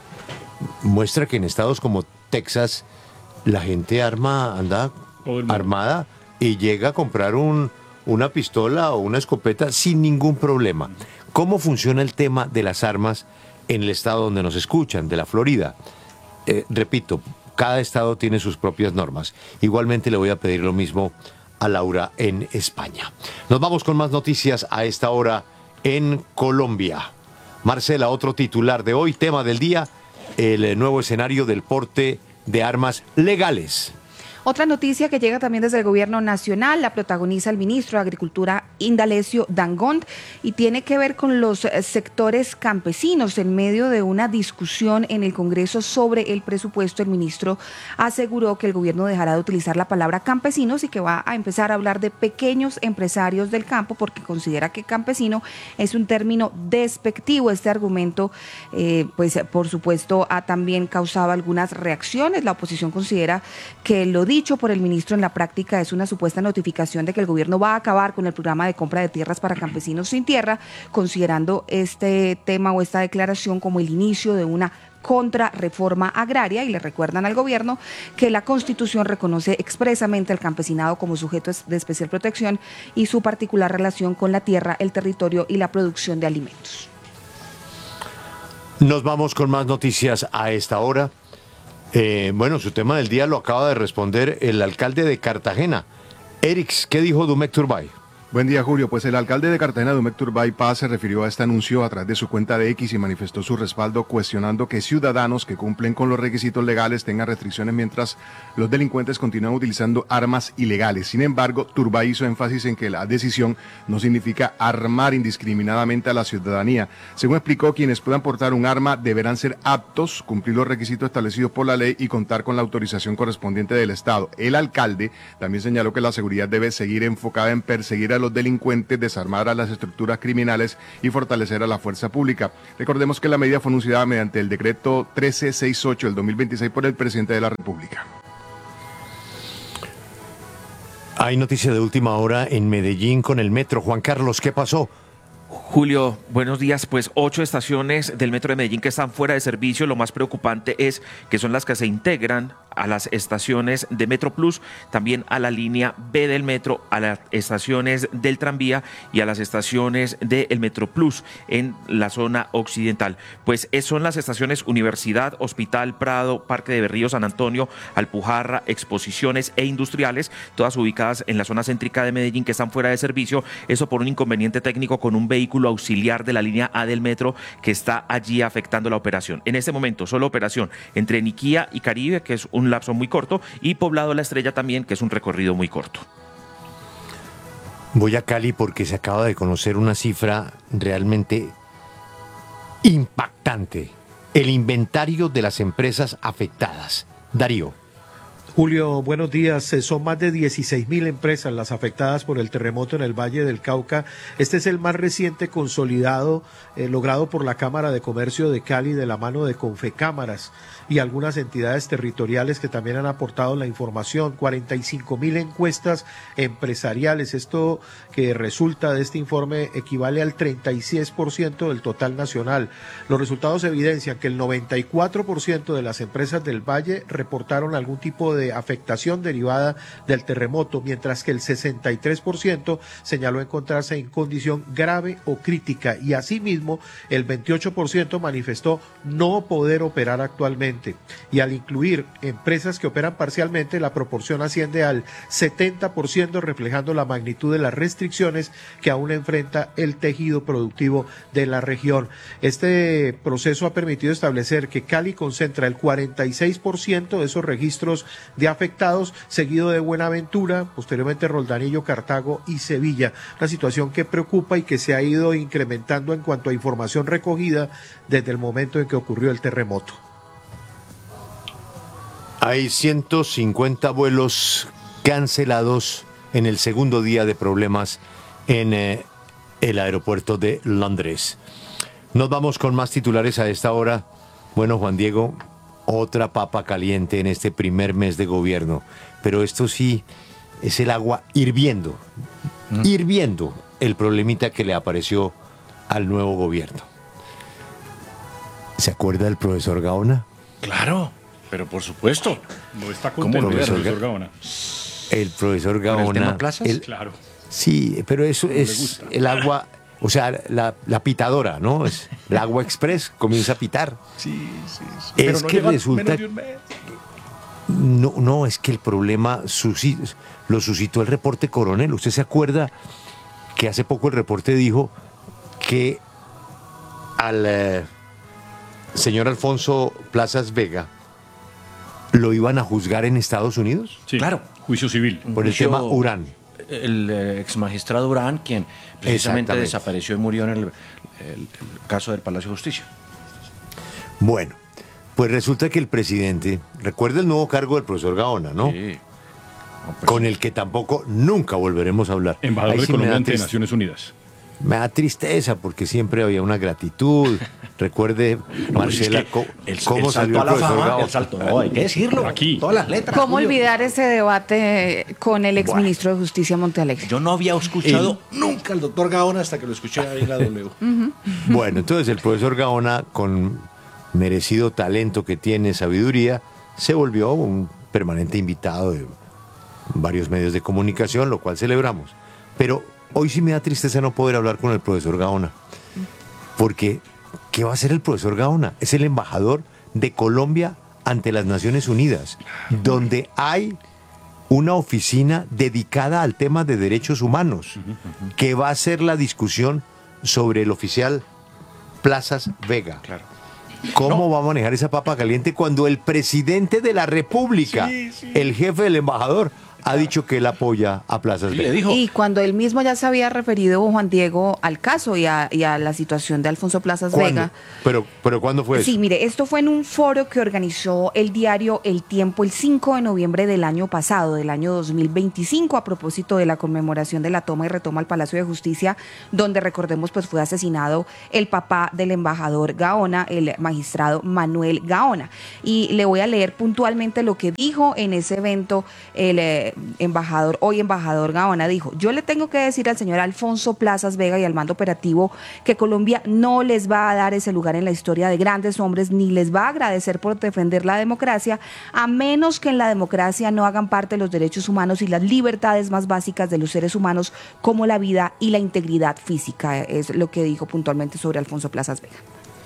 muestra que en estados como Texas la gente arma, anda armada y llega a comprar un, una pistola o una escopeta sin ningún problema. ¿Cómo funciona el tema de las armas en el estado donde nos escuchan, de la Florida? Eh, repito, cada estado tiene sus propias normas. Igualmente le voy a pedir lo mismo a Laura en España. Nos vamos con más noticias a esta hora en Colombia. Marcela, otro titular de hoy, tema del día, el nuevo escenario del porte de armas legales. Otra noticia que llega también desde el gobierno nacional, la protagoniza el ministro de Agricultura Indalecio Dangond y tiene que ver con los sectores campesinos. En medio de una discusión en el Congreso sobre el presupuesto, el ministro aseguró que el gobierno dejará de utilizar la palabra campesinos y que va a empezar a hablar de pequeños empresarios del campo porque considera que campesino es un término despectivo. Este argumento, eh, pues por supuesto, ha también causado algunas reacciones. La oposición considera que lo dicho por el ministro en la práctica es una supuesta notificación de que el gobierno va a acabar con el programa de compra de tierras para campesinos sin tierra, considerando este tema o esta declaración como el inicio de una contrarreforma agraria, y le recuerdan al gobierno que la Constitución reconoce expresamente al campesinado como sujeto de especial protección y su particular relación con la tierra, el territorio y la producción de alimentos. Nos vamos con más noticias a esta hora. Eh, bueno, su tema del día lo acaba de responder el alcalde de Cartagena. Erix, ¿qué dijo Dumek Turbay? Buen día, Julio. Pues el alcalde de Cartagena, Dumek Turbay Paz, se refirió a este anuncio a través de su cuenta de X y manifestó su respaldo cuestionando que ciudadanos que cumplen con los requisitos legales tengan restricciones mientras los delincuentes continúan utilizando armas ilegales. Sin embargo, Turbay hizo énfasis en que la decisión no significa armar indiscriminadamente a la ciudadanía. Según explicó, quienes puedan portar un arma deberán ser aptos, cumplir los requisitos establecidos por la ley y contar con la autorización correspondiente del Estado. El alcalde también señaló que la seguridad debe seguir enfocada en perseguir a los delincuentes, desarmar a las estructuras criminales y fortalecer a la fuerza pública. Recordemos que la medida fue anunciada mediante el decreto trece sesenta y ocho del dos mil veintiséis por el presidente de la República. Hay noticia de última hora en Medellín con el metro. Juan Carlos, ¿qué pasó? Julio, buenos días. Pues ocho estaciones del metro de Medellín que están fuera de servicio. Lo más preocupante es que son las que se integran a las estaciones de Metro Plus, también a la línea B del metro, a las estaciones del tranvía y a las estaciones del Metro Plus en la zona occidental. Pues son las estaciones Universidad, Hospital, Prado, Parque de Berrío, San Antonio, Alpujarra, Exposiciones e Industriales, todas ubicadas en la zona céntrica de Medellín que están fuera de servicio. Eso por un inconveniente técnico con un vehículo auxiliar de la línea A del metro que está allí afectando la operación. En este momento, solo operación entre Niquía y Caribe, que es un lapso muy corto, y Poblado La Estrella también, que es un recorrido muy corto. Voy a Cali porque se acaba de conocer una cifra realmente impactante. El inventario de las empresas afectadas. Darío. Julio, buenos días. Son más de dieciséis mil empresas las afectadas por el terremoto en el Valle del Cauca. Este es el más reciente consolidado eh, logrado por la Cámara de Comercio de Cali de la mano de Confecámaras y algunas entidades territoriales que también han aportado la información. cuarenta y cinco mil encuestas empresariales. Esto que resulta de este informe equivale al treinta y seis por ciento del total nacional. Los resultados evidencian que el noventa y cuatro por ciento de las empresas del Valle reportaron algún tipo de afectación derivada del terremoto, mientras que el sesenta y tres por ciento señaló encontrarse en condición grave o crítica, y asimismo el veintiocho por ciento manifestó no poder operar actualmente. Y al incluir empresas que operan parcialmente, la proporción asciende al setenta por ciento, reflejando la magnitud de las restricciones que aún enfrenta el tejido productivo de la región. Este proceso ha permitido establecer que Cali concentra el cuarenta y seis por ciento de esos registros de afectados, seguido de Buenaventura, posteriormente Roldanillo, Cartago y Sevilla. Una situación que preocupa y que se ha ido incrementando en cuanto a información recogida desde el momento en que ocurrió el terremoto. Hay ciento cincuenta vuelos cancelados en el segundo día de problemas en eh, el aeropuerto de Londres. Nos vamos con más titulares a esta hora. Bueno, Juan Diego, otra papa caliente en este primer mes de gobierno, pero esto sí es el agua hirviendo, mm. hirviendo el problemita que le apareció al nuevo gobierno. ¿Se acuerda del profesor Gaona? Claro, pero por supuesto. No está contento el profesor, profesor Gaona. El profesor Gaona. ¿Con el tema plazas? El, claro. Sí, pero eso es el agua. O sea, la, la pitadora, ¿no? Es, el agua express comienza a pitar. Sí, sí, sí. Es Pero no que resulta... menos de un mes. No, no, es que el problema suscitó, lo suscitó el reporte Coronel. ¿Usted se acuerda que hace poco el reporte dijo que al eh, señor Alfonso Plazas Vega lo iban a juzgar en Estados Unidos? Sí, claro. Juicio civil. Por el Juicio... tema Urán. El eh, ex magistrado Urán, quien precisamente desapareció y murió en el, el, el caso del Palacio de Justicia. Bueno, pues resulta que el presidente, recuerda el nuevo cargo del profesor Gaona, ¿no? Sí. No, pues, con el que tampoco nunca volveremos a hablar. Embajador de Colombia ante Naciones Unidas. Me da tristeza porque siempre había una gratitud. Recuerde, Marcela, es que el, cómo el salió el profesor Gaona. El salto, no, hay que decirlo. Aquí. Todas las letras. ¿Cómo Julio? olvidar ese debate con el exministro bueno. de Justicia, Montealegre? Yo no había escuchado el, nunca al doctor Gaona hasta que lo escuché ahí en la W. Uh-huh. Bueno, entonces el profesor Gaona, con merecido talento que tiene, sabiduría, se volvió un permanente invitado de varios medios de comunicación, lo cual celebramos. Pero hoy sí me da tristeza no poder hablar con el profesor Gaona, porque ¿qué va a hacer el profesor Gaona? Es el embajador de Colombia ante las Naciones Unidas, donde hay una oficina dedicada al tema de derechos humanos, que va a hacer la discusión sobre el oficial Plazas Vega. Claro. ¿Cómo no. va a manejar esa papa caliente cuando el presidente de la República, sí, sí. el jefe del embajador, ha dicho que él apoya a Plazas Vega? Le dijo. Y cuando él mismo ya se había referido, Juan Diego, al caso y a, y a la situación de Alfonso Plazas ¿Cuándo? Vega. ¿Pero, pero cuándo fue eso? Sí, mire, esto fue en un foro que organizó el diario El Tiempo el cinco de noviembre del año pasado, del año dos mil veinticinco, a propósito de la conmemoración de la toma y retoma al Palacio de Justicia, donde, recordemos, pues fue asesinado el papá del embajador Gaona, el magistrado Manuel Gaona. Y le voy a leer puntualmente lo que dijo en ese evento el eh, embajador, hoy embajador Gaona. Dijo: yo le tengo que decir al señor Alfonso Plazas Vega y al mando operativo que Colombia no les va a dar ese lugar en la historia de grandes hombres, ni les va a agradecer por defender la democracia, a menos que en la democracia no hagan parte los derechos humanos y las libertades más básicas de los seres humanos, como la vida y la integridad física. Es lo que dijo puntualmente sobre Alfonso Plazas Vega.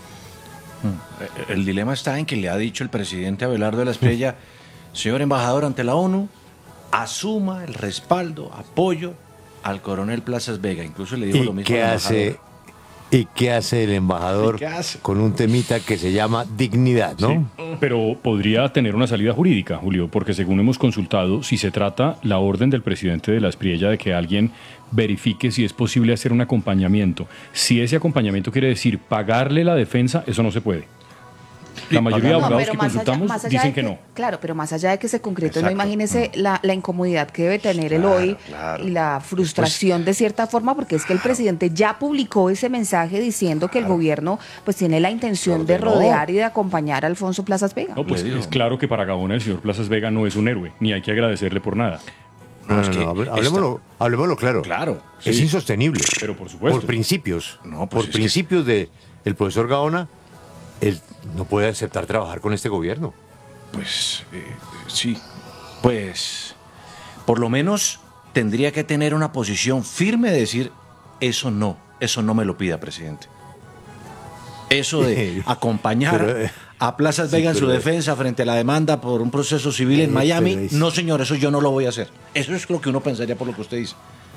El dilema está en que le ha dicho el presidente Abelardo de la Espriella: señor embajador ante la ONU, asuma el respaldo, apoyo al coronel Plazas Vega. Incluso le dijo lo mismo ¿Qué al hace, embajador. ¿Y qué hace el embajador hace? con un temita que se llama dignidad, no? Sí, pero podría tener una salida jurídica, Julio, porque según hemos consultado, si se trata la orden del presidente de la Espriella de que alguien verifique si es posible hacer un acompañamiento, si ese acompañamiento quiere decir pagarle la defensa, eso no se puede. La mayoría de No, abogados pero que más allá- consultamos más allá dicen de que no. Claro, pero más allá de que se concrete, no Exacto. imagínese la, la incomodidad que debe tener el hoy y la frustración de cierta forma, porque es que el presidente ya publicó ese mensaje diciendo que el gobierno pues tiene la intención de Ordenó. rodear y de acompañar a Alfonso Plazas Vega. No, pues es claro que para Gaona el señor Plazas Vega no es un héroe, ni hay que agradecerle por nada. No, no, no, hable- hablemoslo, hablemoslo claro. Claro. Es sí. insostenible. Pero por supuesto. Por principios. No, pues por es que- principios de el profesor Gaona, él no puede aceptar trabajar con este gobierno. Pues eh, sí, pues por lo menos tendría que tener una posición firme de decir, eso no, eso no me lo pida, presidente. Eso de acompañar Pero, eh, a Plazas sí, Vega en su pero, eh, defensa frente a la demanda por un proceso civil en eh, Miami, pero es- no señor, eso yo no lo voy a hacer. Eso es lo que uno pensaría por lo que usted dice.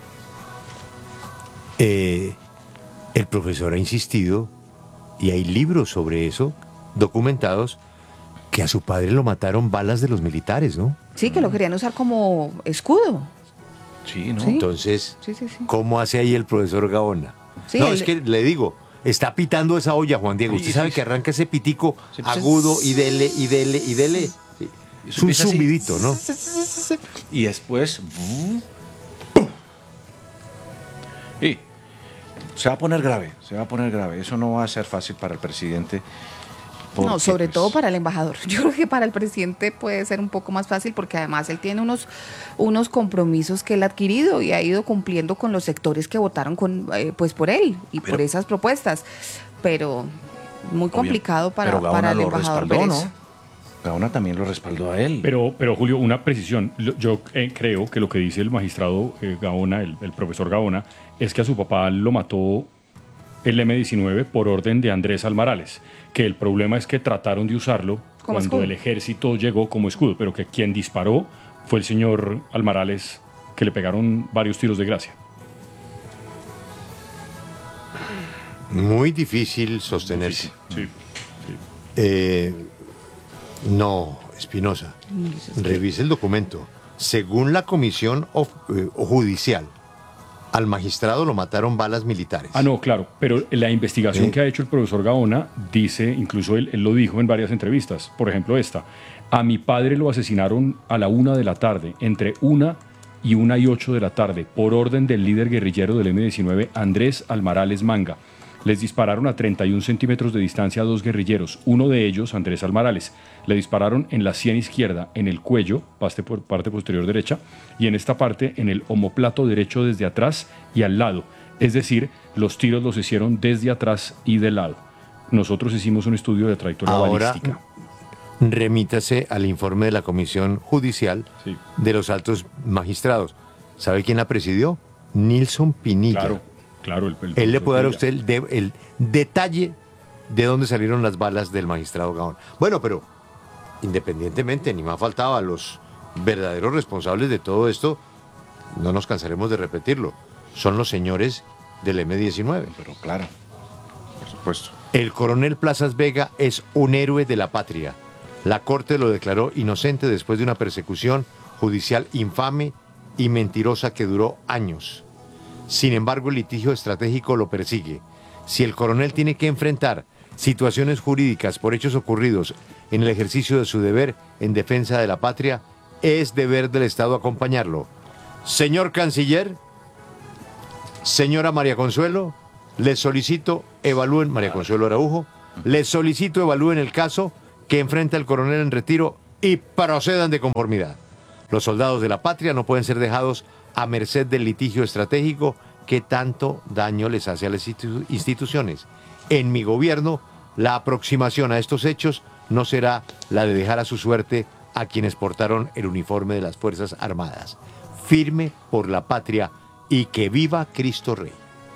Eh, el profesor ha insistido, y hay libros sobre eso, documentados, que a su padre lo mataron balas de los militares, ¿no? Sí, que lo querían usar como escudo. Sí, ¿no? Sí. Entonces, Sí, sí, sí. ¿cómo hace ahí el profesor Gaona? Sí, no, él- es que le digo, está pitando esa olla, Juan Diego. Usted Sí, sabe sí, que arranca ese pitico Sí, pues, agudo y dele, y dele, y dele. Sí. Es un empieza así. zumbidito, ¿no? Y después... Y se va a poner grave, se va a poner grave. Eso no va a ser fácil para el presidente. No, porque, sobre pues, todo para el embajador. Yo creo que para el presidente puede ser un poco más fácil porque además él tiene unos, unos compromisos que él ha adquirido y ha ido cumpliendo con los sectores que votaron con, eh, pues por él y Pero- por esas propuestas. Pero muy Obvio, complicado para, pero Gaona para el lo embajador respaldó, ver eso. ¿no? Gaona también lo respaldó a él. Pero, pero Julio, una precisión. Lo- Yo eh, creo que lo que dice el magistrado eh, Gaona, el, el profesor Gaona, es que a su papá lo mató el eme diecinueve por orden de Andrés Almarales, que el problema es que trataron de usarlo Como cuando escudo. el ejército llegó como escudo, pero que quien disparó fue el señor Almarales, que le pegaron varios tiros de gracia. Muy difícil sostenerse. Sí. Eh, no, Espinosa, revise el documento. Según la comisión of- eh, judicial, al magistrado lo mataron balas militares. Ah, no, claro, pero la investigación Sí. que ha hecho el profesor Gaona dice, incluso él, él lo dijo en varias entrevistas, por ejemplo esta, a mi padre lo asesinaron a la una de la tarde, entre una y una y ocho de la tarde, por orden del líder guerrillero del eme diecinueve, Andrés Almarales Manga. Les dispararon a treinta y un centímetros de distancia a dos guerrilleros, uno de ellos, Andrés Almarales. Le dispararon en la sien izquierda, en el cuello, parte, por, parte posterior derecha, y en esta parte, en el omóplato derecho desde atrás y al lado. Es decir, los tiros los hicieron desde atrás y de lado. Nosotros hicimos un estudio de trayectoria Ahora, balística. remítase al informe de la comisión judicial Sí. de los altos magistrados. ¿Sabe quién la presidió? Nilson Pinilla. Claro, claro. El, el Él le profesor puede dar a Pinilla. usted el, de- el detalle de dónde salieron las balas del magistrado Gaona. Bueno, pero independientemente, ni más faltaba, los verdaderos responsables de todo esto, no nos cansaremos de repetirlo, son los señores del eme diecinueve. Pero claro, por supuesto. El coronel Plazas Vega es un héroe de la patria. La Corte lo declaró inocente después de una persecución judicial infame y mentirosa que duró años. Sin embargo, el litigio estratégico lo persigue. Si el coronel tiene que enfrentar situaciones jurídicas por hechos ocurridos en el ejercicio de su deber en defensa de la patria, es deber del Estado acompañarlo. Señor canciller, señora María Consuelo, les solicito evalúen, María Consuelo Araujo, les solicito evalúen el caso que enfrenta el coronel en retiro y procedan de conformidad. Los soldados de la patria no pueden ser dejados a merced del litigio estratégico que tanto daño les hace a las institu- instituciones. En mi gobierno, la aproximación a estos hechos no será la de dejar a su suerte a quienes portaron el uniforme de las Fuerzas Armadas. Firme por la patria y que viva Cristo Rey.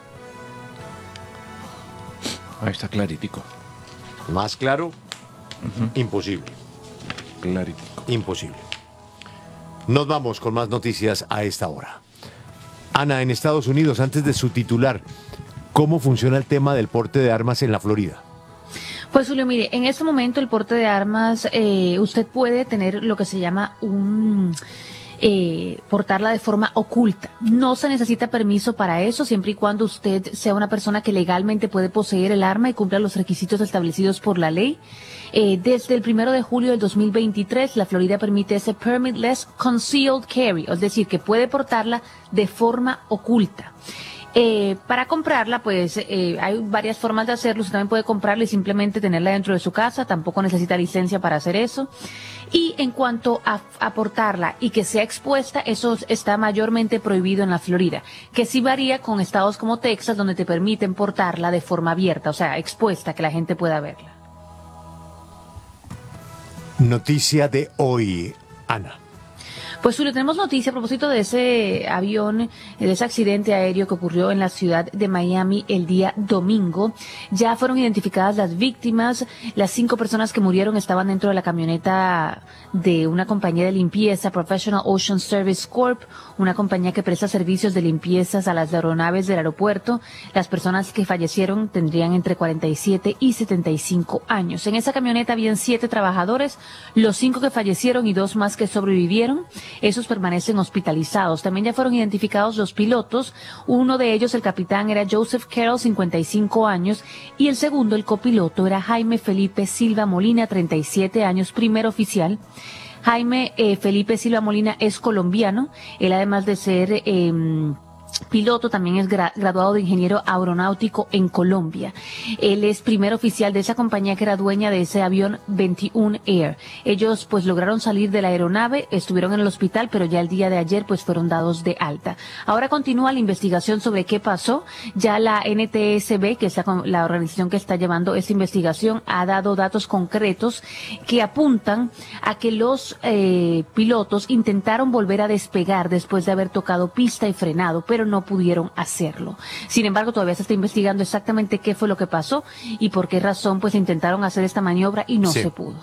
Ahí está claritico. Más claro, imposible. Claritico. Imposible. Nos vamos con más noticias a esta hora. Ana, en Estados Unidos, antes de su titular, ¿cómo funciona el tema del porte de armas en la Florida? Pues Julio, mire, en este momento el porte de armas, eh, usted puede tener lo que se llama un eh, portarla de forma oculta. No se necesita permiso para eso, siempre y cuando usted sea una persona que legalmente puede poseer el arma y cumpla los requisitos establecidos por la ley. Eh, desde el primero de julio del dos mil veintitrés, la Florida permite ese permitless concealed carry, es decir, que puede portarla de forma oculta. Eh, para comprarla, pues eh, hay varias formas de hacerlo. Usted también puede comprarla y simplemente tenerla dentro de su casa, tampoco necesita licencia para hacer eso. Y en cuanto a, a portarla y que sea expuesta, eso está mayormente prohibido en la Florida, que sí varía con estados como Texas, donde te permiten portarla de forma abierta, o sea, expuesta, que la gente pueda verla. Noticia de hoy, Ana. Pues Julio, tenemos noticia a propósito de ese avión, de ese accidente aéreo que ocurrió en la ciudad de Miami el día domingo. Ya fueron identificadas las víctimas. Las cinco personas que murieron estaban dentro de la camioneta de una compañía de limpieza, Professional Ocean Service Corp, una compañía que presta servicios de limpiezas a las aeronaves del aeropuerto. Las personas que fallecieron tendrían entre cuarenta y siete y setenta y cinco años. En esa camioneta habían siete trabajadores, los cinco que fallecieron y dos más que sobrevivieron. Esos permanecen hospitalizados. También ya fueron identificados los pilotos. Uno de ellos, el capitán, era Joseph Carroll, cincuenta y cinco años, y el segundo, el copiloto, era Jaime Felipe Silva Molina, treinta y siete años, primer oficial. Jaime eh, Felipe Silva Molina es colombiano. Él, además de ser eh, piloto, también es gra graduado de ingeniero aeronáutico en Colombia. Él es primer oficial de esa compañía que era dueña de ese avión veintiuno Air. Ellos pues lograron salir de la aeronave, estuvieron en el hospital, pero ya el día de ayer pues fueron dados de alta. Ahora continúa la investigación sobre qué pasó. Ya la N T S B, que es la, la organización que está llevando esta investigación, ha dado datos concretos que apuntan a que los eh, pilotos intentaron volver a despegar después de haber tocado pista y frenado, pero no pudieron hacerlo. Sin embargo, todavía se está investigando exactamente qué fue lo que pasó y por qué razón pues intentaron hacer esta maniobra y no sí. se pudo.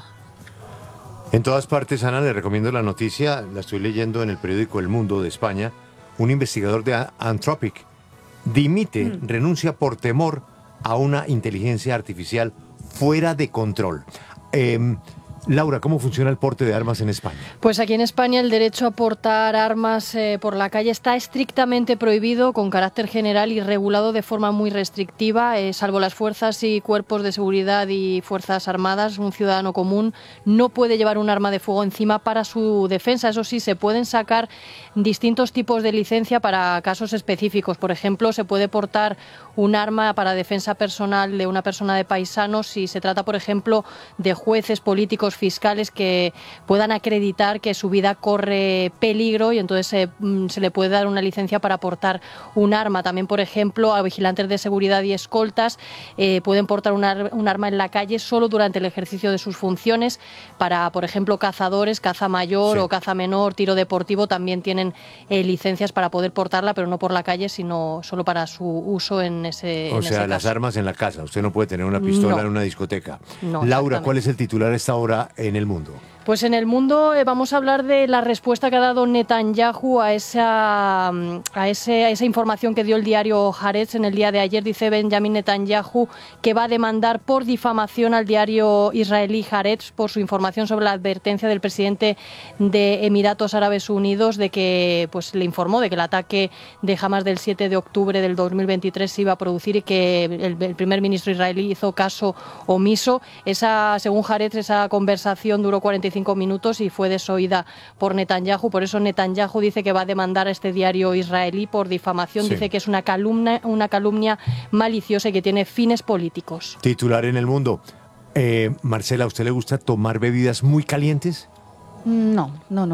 En todas partes, Ana, le recomiendo la noticia, la estoy leyendo en el periódico El Mundo de España. Un investigador de Anthropic dimite, mm. renuncia por temor a una inteligencia artificial fuera de control. Eh, Laura, ¿cómo funciona el porte de armas en España? Pues aquí en España el derecho a portar armas eh, por la calle está estrictamente prohibido, con carácter general y regulado de forma muy restrictiva, eh, salvo las fuerzas y cuerpos de seguridad y fuerzas armadas. Un ciudadano común no puede llevar un arma de fuego encima para su defensa. Eso sí, se pueden sacar distintos tipos de licencia para casos específicos. Por ejemplo, se puede portar un arma para defensa personal de una persona de paisanos si se trata, por ejemplo, de jueces, políticos, fiscales que puedan acreditar que su vida corre peligro, y entonces se, se le puede dar una licencia para portar un arma. También, por ejemplo, a vigilantes de seguridad y escoltas eh, pueden portar un, ar un arma en la calle solo durante el ejercicio de sus funciones. Para, por ejemplo, cazadores, caza mayor sí. o caza menor, tiro deportivo, también tienen eh, licencias para poder portarla, pero no por la calle, sino solo para su uso en ese O en sea, ese las caso. armas en la casa. Usted no puede tener una pistola no. en una discoteca. No, Laura, ¿cuál es el titular a esta hora en El Mundo? Pues en El Mundo eh, vamos a hablar de la respuesta que ha dado Netanyahu a esa, a, ese, a esa información que dio el diario Haaretz en el día de ayer. Dice Benjamin Netanyahu que va a demandar por difamación al diario israelí Haaretz por su información sobre la advertencia del presidente de Emiratos Árabes Unidos de que pues le informó de que el ataque de Hamas del siete de octubre del dos mil veintitrés se iba a producir y que el, el primer ministro israelí hizo caso omiso. Esa, según Haaretz, esa conversación duró cuarenta y cinco minutos y fue desoída por Netanyahu. Por eso Netanyahu dice que va a demandar a este diario israelí por difamación. Sí. Dice que es una calumnia, una calumnia maliciosa y que tiene fines políticos. Titular en El Mundo. Eh, Marcela, ¿a usted le gusta tomar bebidas muy calientes? No, no, no.